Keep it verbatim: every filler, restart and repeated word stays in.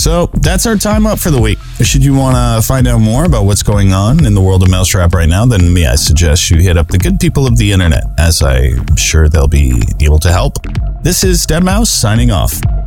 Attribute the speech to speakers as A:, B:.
A: So that's our time up for the week. Should you want to find out more about what's going on in the world of Mousetrap right now, then me, I suggest you hit up the good people of the internet, as I'm sure they'll be able to help. This is deadmau five signing off.